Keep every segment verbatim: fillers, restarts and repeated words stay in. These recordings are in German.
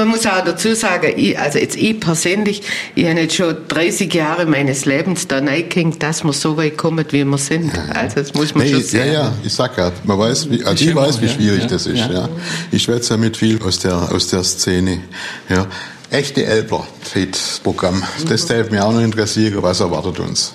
man muss auch dazu sagen, ich, also jetzt ich persönlich, ich habe jetzt schon dreißig Jahre meines Lebens da reingehängt, dass wir so weit kommen, wie wir sind. Also das muss man nee, schon sehen. Ja, ja, ich sag ja, man weiß, wie, also ich weiß, wie schwierig ja, das ist. Ja. Ja. Ich schwätze ja mit viel aus der, aus der Szene. Ja. Echte Elbler, das Programm. Das darf mich auch noch interessieren, was erwartet uns?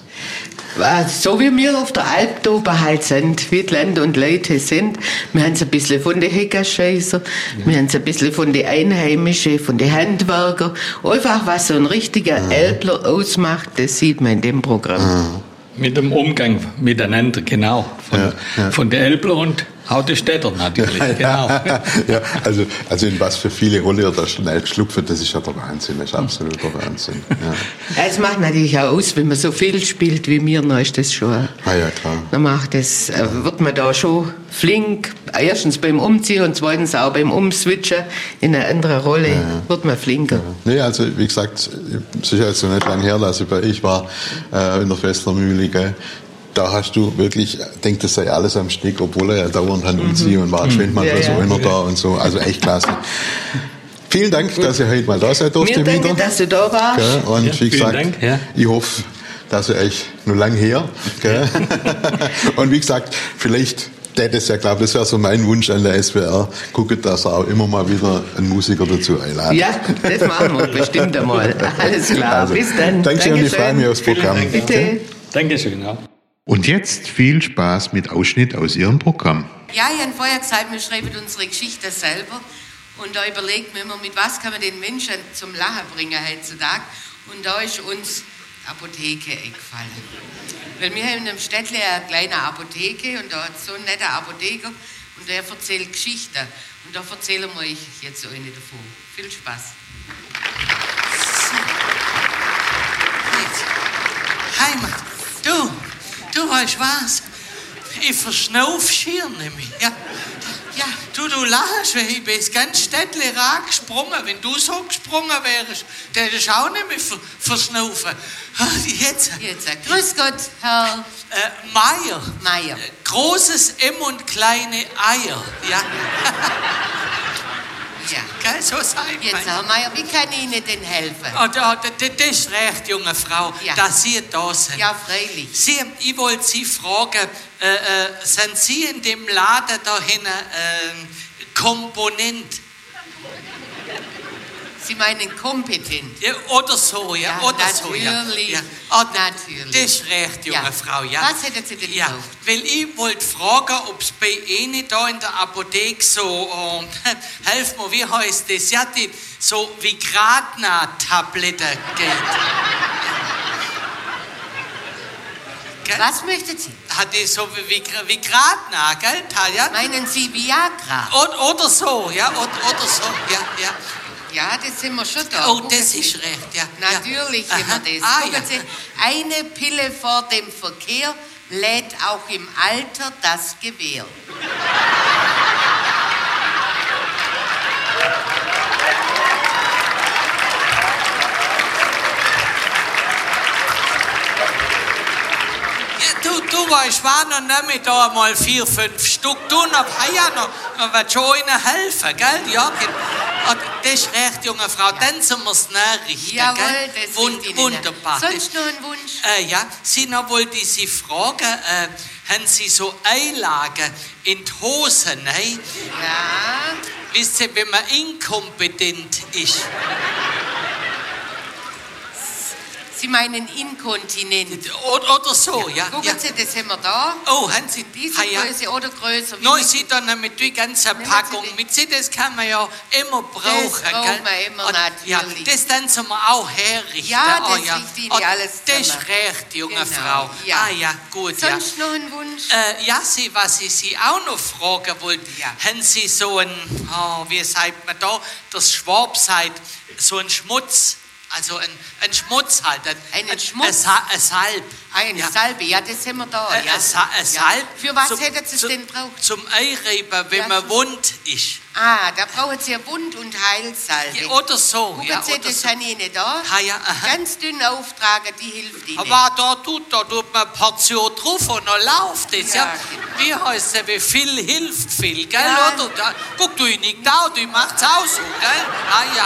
So wie wir auf der Alp da oben halt sind, wie die Länder und Leute sind. Wir haben es ein bisschen von den Heckerscheißer, ja. wir haben es ein bisschen von den Einheimischen, von den Handwerkern. Einfach, was so ein richtiger ja. Elbler ausmacht, das sieht man in dem Programm. Ja. Mit dem Umgang miteinander, genau. Von, ja, ja. von den Elbler und auch die Städter natürlich, genau. ja, also, also in was für viele Rollen er da schnell schlüpft, das ist ja der Wahnsinn, das ist absoluter Wahnsinn. Ja. Es macht natürlich auch aus, wenn man so viel spielt wie mir, dann ist das schon, ah, ja, klar. Dann macht das, wird man da schon flink, erstens beim Umziehen und zweitens auch beim Umswitchen in eine andere Rolle, ja. wird man flinker. Ja. Nee, also wie gesagt, es ist jetzt so nicht lange her, dass ich bei ich war äh, in der Festlermühle, gell. Da hast du wirklich, denkt, das sei alles am Stück, obwohl er ja dauernd hat und sie und war schwindet manchmal ja, so einer ja. da und so. Also echt klasse. Vielen Dank, Gut. dass ihr heute mal da seid durfte. Mir danke, wieder. dass du da warst. Gell? Und ja, wie gesagt, Dank, ja. ich hoffe, dass ihr euch noch lang her. Gell? Und wie gesagt, vielleicht, das ja glaube, das wäre so mein Wunsch an der S W R, guckt, dass er auch immer mal wieder einen Musiker dazu einladen. Ja, das machen wir bestimmt einmal. Alles klar, also, bis dann. Dankeschön und ich freue mich aufs Programm. Dank, bitte. Dankeschön, ja. Und jetzt viel Spaß mit Ausschnitt aus Ihrem Programm. Ja, ich habe vorher gesagt, wir schreiben unsere Geschichte selber. Und da überlegt man immer, mit was kann man den Menschen zum Lachen bringen heutzutage. Und da ist uns Apotheke eingefallen. Weil wir haben in einem Städtchen eine kleine Apotheke und da hat so ein netter Apotheker und der erzählt Geschichten. Und da erzählen wir euch jetzt so eine davon. Viel Spaß. So. Jetzt. Heimat. Du. Du weißt was? Ich verschnauf schier nämlich. Ja, ja, du, du lachst, weil ich bin das ganze Städtle gesprungen. Wenn du so gesprungen wärst, dann hättest du auch nicht mehr ver verschnaufen. Jetzt. Jetzt. Grüß Gott, Herr. Äh, Meier. Meier. Großes M und kleine Eier. Ja. Ja, gell, so sein. Jetzt, Herr Meier, wie kann ich Ihnen denn helfen? Oh, da, da, das ist recht, junge Frau, ja. dass Sie da sind. Ja, freilich. Sie, ich wollte Sie fragen, äh, äh, sind Sie in dem Laden da hinten äh, Komponent? Sie meinen kompetent? Ja, oder so, ja, ja oder natürlich. so. Ja. Ja. Oh, natürlich. Das ist recht, junge ja. Frau, ja. Was hätten Sie denn ja. gebraucht? Weil ich wollte fragen, ob es bei Ihnen da in der Apotheke so, oh, helf mir, wie heißt das? Ja, die so Vigratna-Tabletten geht. Was möchten Sie? Hat die so wie Vigratna, gell? Ja? Meinen Sie Viagra? Oder, oder so, ja, oder, oder so, ja, ja. Ja, das sind wir schon da. Oh, das ist recht, ja. Natürlich ja. haben wir das. Ah, ja. Sie, eine Pille vor dem Verkehr lädt auch im Alter das Gewehr. Du, du weißt, war noch nicht mehr da mal vier, fünf Stück. Du noch, ah ja, noch, noch wird schon ihnen helfen, gell? Ja, das ist recht, junge Frau. Ja. Dann sind wir es nachrichten, Jawohl, gell? Das Wund, wunderbar. Sonst noch ein Wunsch? Äh, ja, Sie noch wollte ich Sie fragen, äh, haben Sie so Einlagen in die Hosen, ne? Ja. Wisst ihr, wenn man inkompetent ist? Sie meinen inkontinent. Oder, oder so, ja. ja. Gucken ja. Sie, das haben wir da. Oh, haben Sie diese ha, Größe ja. oder größer? Nein, Sie dann mit der ganzen Packung. Mit Sie, das kann man ja immer brauchen. Das brauchen wir immer, und, natürlich. Ja, das dann sind wir auch herrichten. Ja, das oh, ja. richte ich oh, alles Das ist recht, junge genau. Frau. Ja. Ah ja, gut. Sonst ja. noch ein Wunsch? Äh, ja, Sie, was ich Sie auch noch fragen wollte, ja. haben Sie so ein, oh, wie sagt man da, das Schwab sagt, so ein Schmutz, also ein, ein Schmutz halt. Ein, Einen ein, Schmutz? Ein, ein Salb. Eine ja. Salbe, ja, das haben wir da. Ein, ja. ein, ein Salb. Ja. Für was zum, hätten Sie es denn braucht? Zum Einreiben, wenn ja. man wund ist. Ah, da brauchen Sie ja Wund- und Heilsalbe. Ja, oder so. Gucken ja, Sie, oder das so. Habe ich nicht da. Ha, ja, ganz dünn auftragen, die hilft Ihnen. Aber da tut, da tut man eine Portion drauf und dann läuft das. Ja. Ja. Wie heißt es, wie viel hilft viel, gell? Ja. Oder? Da, guck, du nicht da, du machst es auch so, gell? Ah, ja.